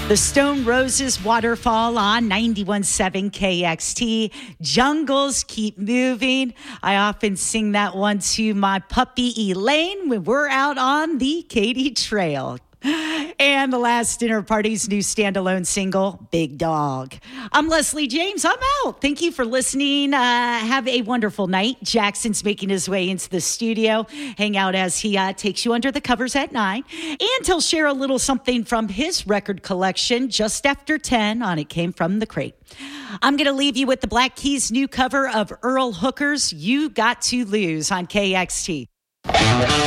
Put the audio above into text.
The Stone Roses Waterfall on 91.7 KXT. Jungles keep moving. I often sing that one to my puppy Elaine when we're out on the Katy Trail. And the Last Dinner Party's new standalone single, Big Dog. I'm Leslie James. I'm out. Thank you for listening. Have a wonderful night. Jackson's making his way into the studio. Hang out as he takes you under the covers at 9. And he'll share a little something from his record collection just after 10 on It Came From the Crate. I'm going to leave you with the Black Keys' new cover of Earl Hooker's You Got to Lose on KXT.